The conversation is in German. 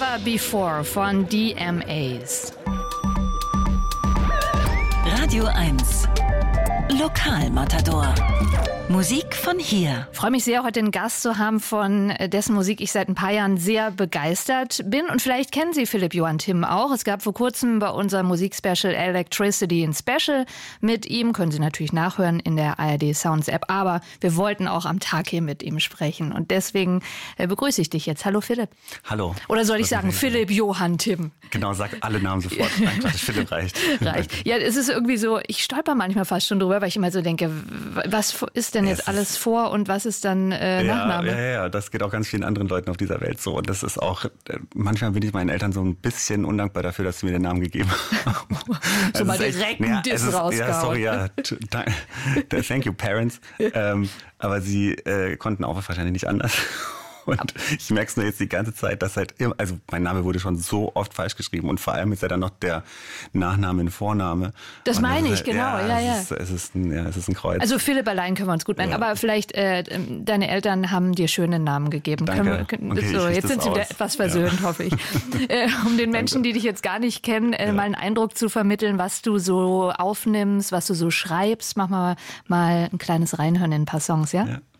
Never Before von DMAs. Radio 1 Lokalmatador. Musik von hier. Ich freue mich sehr, heute einen Gast zu haben, von dessen Musik ich seit ein paar Jahren sehr begeistert bin. Und vielleicht kennen Sie Philipp Johann Timm auch. Es gab vor kurzem bei unserem Musikspecial Electricity ein Special mit ihm. Können Sie natürlich nachhören in der ARD Sounds App. Aber wir wollten auch am Tag hier mit ihm sprechen. Und deswegen begrüße ich dich jetzt. Hallo Philipp. Hallo. Oder soll ich sagen Philipp Johann Timm? Genau, sag alle Namen sofort. Nein, Quatsch, Philipp reicht. Ja, es ist irgendwie so, ich stolper manchmal fast schon drüber, weil ich immer so denke, was ist denn jetzt alles Vor- und was ist dann Nachname? Ja, das geht auch ganz vielen anderen Leuten auf dieser Welt so. Und das ist auch, manchmal bin ich meinen Eltern so ein bisschen undankbar dafür, dass sie mir den Namen gegeben haben. So mal direkt einen Diss rausgehauen. Ja, sorry, ja. Thank you, parents. Aber sie konnten auch wahrscheinlich nicht anders. Und ich merke es nur jetzt die ganze Zeit, dass halt immer, also mein Name wurde schon so oft falsch geschrieben und vor allem ist ja dann noch der Nachname ein Vorname. Das meine ich, genau, ja. Es ist ein Kreuz. Also Philipp allein können wir uns gut merken, aber vielleicht deine Eltern haben dir schöne Namen gegeben. Danke. So, jetzt sind sie wieder etwas versöhnt, hoffe ich. Um den Menschen, die dich jetzt gar nicht kennen, mal einen Eindruck zu vermitteln, was du so aufnimmst, was du so schreibst. Mach mal ein kleines Reinhören in ein paar Songs, ja?